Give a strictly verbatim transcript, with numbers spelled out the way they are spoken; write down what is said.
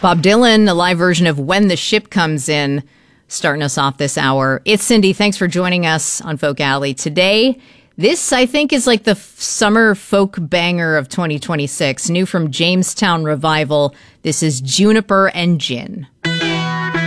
Bob Dylan, a live version of When the Ship Comes In, starting us off this hour. It's Cindy. Thanks for joining us on Folk Alley today. This, I think, is like the f- summer folk banger of twenty twenty-six. New from Jamestown Revival. This is Juniper and Gin.